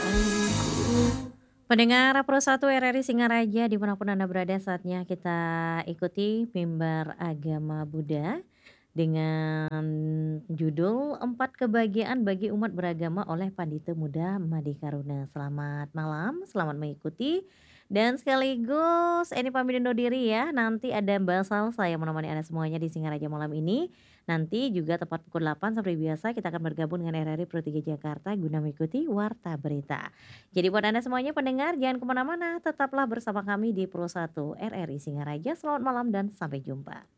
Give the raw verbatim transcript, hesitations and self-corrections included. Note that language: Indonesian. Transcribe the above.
Pendengar Pro satu R R I Singaraja dimanapun Anda berada saatnya kita ikuti mimbar agama Buddha dengan judul Empat Kebahagiaan Bagi Umat Beragama oleh Pandita Muda Madihkaruna. Selamat malam, selamat mengikuti dan sekaligus Eni pamit undur diri ya. Nanti ada Mbak Salsa yang menemani Anda semuanya di Singaraja malam ini. Nanti juga tepat pukul delapan seperti biasa kita akan bergabung dengan R R I Pro tiga Jakarta guna mengikuti Warta Berita. Jadi buat Anda semuanya pendengar jangan kemana-mana, tetaplah bersama kami di Pro satu R R I Singaraja. Selamat malam dan sampai jumpa.